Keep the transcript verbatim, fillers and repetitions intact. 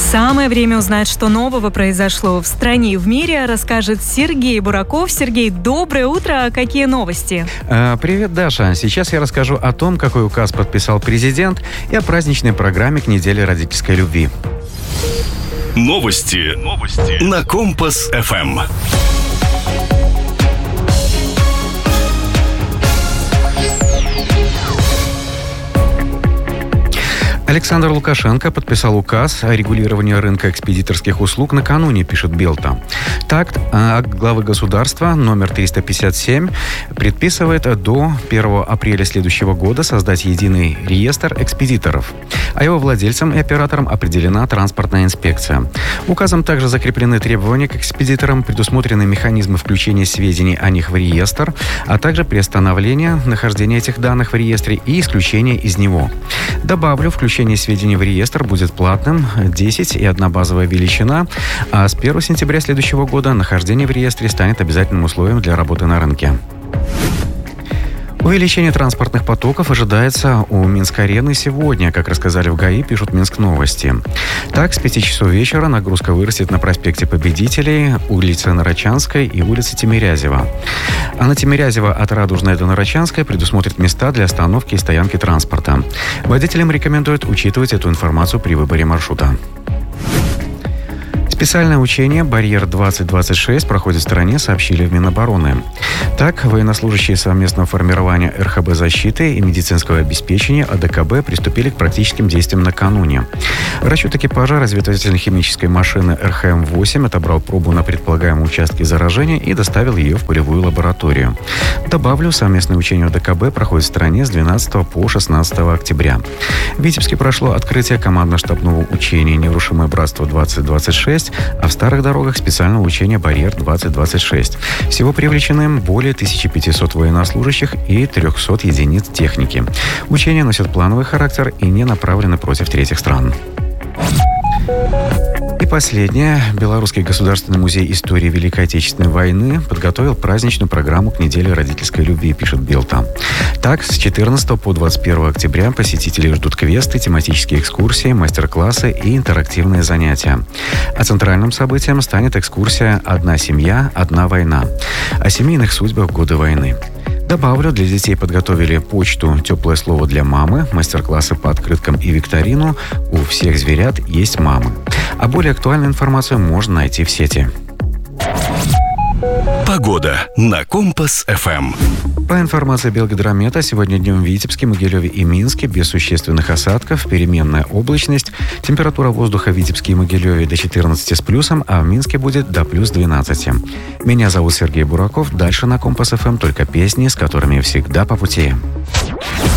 Самое время узнать, что нового произошло в стране и в мире, расскажет Сергей Бураков. Сергей, доброе утро. Какие новости? Привет, Даша. Сейчас я расскажу о том, какой указ подписал президент, и о праздничной программе к неделе родительской любви. Новости. Новости. На Компас эф эм. Александр Лукашенко подписал указ о регулировании рынка экспедиторских услуг накануне, пишет Белта. Так, акт главы государства номер триста пятьдесят семь предписывает до первого апреля следующего года создать единый реестр экспедиторов, а его владельцам и операторам определена транспортная инспекция. Указом также закреплены требования к экспедиторам, предусмотрены механизмы включения сведений о них в реестр, а также приостановления нахождения этих данных в реестре и исключения из него. Добавлю, включение сведений в реестр будет платным, десять и одна базовая величина, а с первого сентября следующего года нахождение в реестре станет обязательным условием для работы на рынке. Увеличение транспортных потоков ожидается у Минск-арены сегодня, как рассказали в ГАИ, пишут Минск Новости. Так, с пяти часов вечера нагрузка вырастет на проспекте Победителей, улице Нарочанской и улице Тимирязева. А на Тимирязева от Радужной до Нарочанской предусмотрят места для остановки и стоянки транспорта. Водителям рекомендуют учитывать эту информацию при выборе маршрута. Специальное учение «Барьер-двадцать двадцать шесть» проходит в стране, сообщили в Минобороны. Так, военнослужащие совместного формирования эр ха бэ защиты и медицинского обеспечения а дэ ка бэ приступили к практическим действиям накануне. Расчет экипажа разведывательно-химической машины эр ха эм восемь отобрал пробу на предполагаемом участке заражения и доставил ее в полевую лабораторию. Добавлю, совместное учение а дэ ка бэ проходит в стране с двенадцатого по шестнадцатое октября. В Витебске прошло открытие командно-штабного учения «Нерушимое братство-двадцать двадцать шесть», а в старых дорогах специального учения «Барьер-двадцать двадцать шесть». Всего привлечены более тысячи пятисот военнослужащих и триста единиц техники. Учения носят плановый характер и не направлены против третьих стран. И последнее. Белорусский государственный музей истории Великой Отечественной войны подготовил праздничную программу к неделе родительской любви, пишет Белта. Так, с четырнадцатого по двадцать первое октября посетителей ждут квесты, тематические экскурсии, мастер-классы и интерактивные занятия. А центральным событием станет экскурсия «Одна семья, одна война» о семейных судьбах в годы войны. Добавлю, для детей подготовили почту «Теплое слово для мамы», мастер-классы по открыткам и викторину «У всех зверят есть мамы». А более актуальную информацию можно найти в сети. Погода на Компас эф эм. По информации Белгидромета, сегодня днем в Витебске, Могилеве и Минске без существенных осадков, переменная облачность. Температура воздуха в Витебске и Могилеве до четырнадцати с плюсом, а в Минске будет до плюс двенадцати. Меня зовут Сергей Бураков. Дальше на Компас эф эм только песни, с которыми всегда по пути.